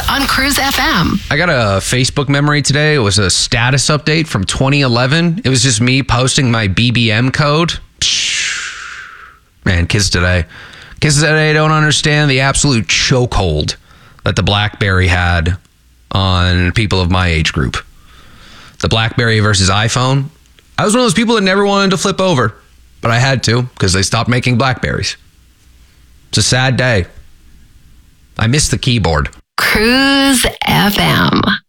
on Cruise FM. I got a Facebook memory today. It was a status update from 2011. It was just me posting my BBM code. Man, kids today don't understand the absolute chokehold that the BlackBerry had on people of my age group. The BlackBerry versus iPhone. I was one of those people that never wanted to flip over, but I had to because they stopped making BlackBerries. It's a sad day. I miss the keyboard. Cruise FM.